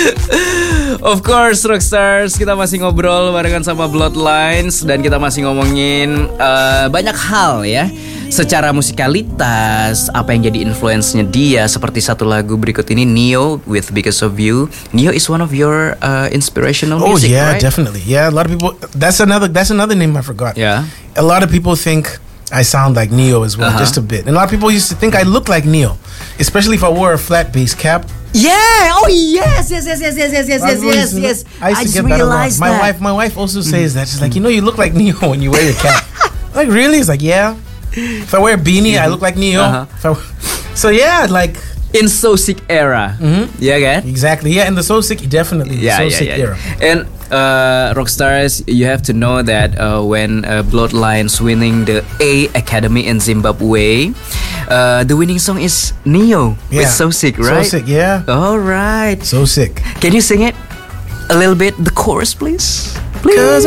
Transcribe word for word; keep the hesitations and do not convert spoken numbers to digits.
Of course, Rockstars, kita masih ngobrol barengan sama Bloodlines dan kita masih ngomongin uh, banyak hal ya. Secara musikalitas, apa yang jadi influence-nya dia. Seperti satu lagu berikut ini, Neo with Because of You. Neo is one of your uh, inspirational oh, music, yeah, right? definitely. Yeah, a lot of people. That's another. That's another name I forgot. Yeah. A lot of people think I sound like Neo as well, Uh-huh. just a bit. And a lot of people used to think I look like Neo, especially if I wore a flat bass cap. Yeah. Oh yes, yes, yes, yes, yes, yes, yes, yes, yes, yes. I used to just get that a lot. realized My that. wife, my wife also says that. She's like, you know, you look like Neo when you wear your cap. Like, really? It's like, yeah. If I wear a beanie, I look like Neo. Uh-huh. If I, so yeah, like In So Sick era, Mhm. ya kan? exactly. Yeah, in the So Sick, definitely. The Yeah, So yeah, Sick yeah. era. And uh, Rockstars, you have to know that uh, when uh, Bloodlines winning the A Academy in Zimbabwe, uh, the winning song is Neo with Yeah. So Sick, right? So Sick, yeah. All right. So Sick. Can you sing it a little bit? The chorus, please. Please.